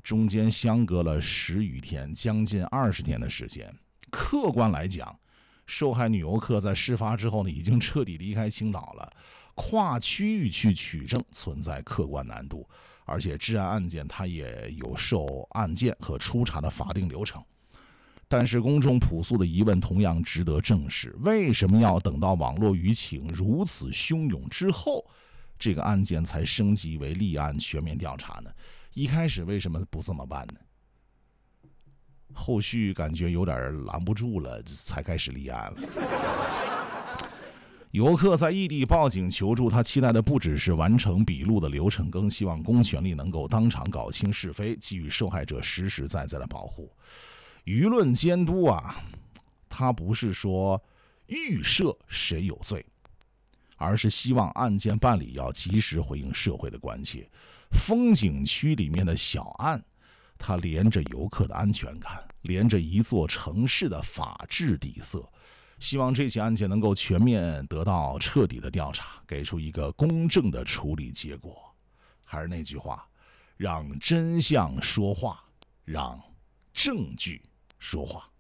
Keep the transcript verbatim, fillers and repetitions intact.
中间相隔了十余天，将近二十天的时间。客观来讲，受害女游客在事发之后呢，已经彻底离开青岛了。跨区域去取证存在客观难度，而且治安案件它也有受案件和初查的法定流程。但是公众朴素的疑问同样值得正视：为什么要等到网络舆情如此汹涌之后，这个案件才升级为立案全面调查呢？一开始为什么不这么办呢？后续感觉有点拦不住了，才开始立案了。游客在异地报警求助，他期待的不只是完成笔录的流程，更希望公权力能够当场搞清是非，给予受害者实实在在的保护。舆论监督啊，他不是说预设谁有罪，而是希望案件办理要及时回应社会的关切。风景区里面的小案，它连着游客的安全感，连着一座城市的法治底色。希望这起案件能够全面得到彻底的调查，给出一个公正的处理结果。还是那句话，让真相说话，让证据说话。